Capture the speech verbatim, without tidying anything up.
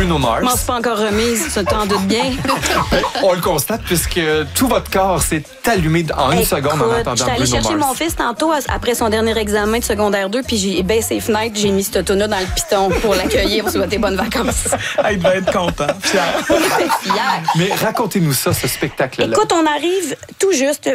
Bruno Mars. Je m'en suis pas encore remise, ça t'en doute bien. On le constate puisque tout votre corps s'est allumé en une Écoute, seconde en entendant j'étais allée Bruno chercher Mars. mon fils tantôt après son dernier examen de secondaire deux, puis j'ai baissé les fenêtres, j'ai mis ce auto-là dans le piton pour l'accueillir, pour souhaiter bonnes vacances. Il devait être content, fier. Fier. Mais racontez-nous ça, ce spectacle-là. Écoute, on arrive tout juste